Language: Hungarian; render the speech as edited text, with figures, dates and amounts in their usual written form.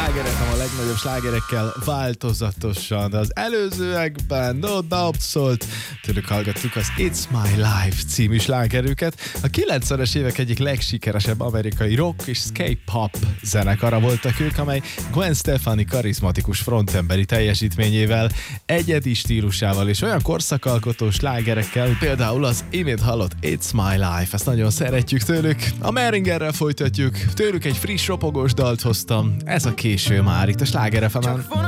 slágeretem a legnagyobb slágerekkel változatosan. Az előzőekben No Doubt szólt, tőlük hallgattuk az It's My Life című slágerüket. A 90-es évek egyik legsikeresebb amerikai rock és skate pop zenekara voltak ők, amely Gwen Stefani karizmatikus frontemberi teljesítményével, egyedi stílusával és olyan korszakalkotó slágerekkel, például az imént hallott It's My Life, ezt nagyon szeretjük tőlük. A Meringerrel folytatjuk, tőlük egy friss ropogós dalt hoztam, ez a késő már itt a Sláger FM-en.